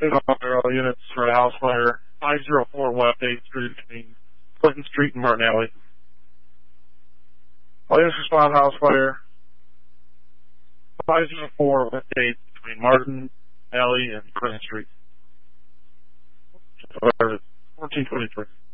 all units for a house fire, 504 West 8th Street between Clinton Street and Martin Alley. All units respond house fire, 504 West 8th between Martin Alley and Clinton Street. 1423.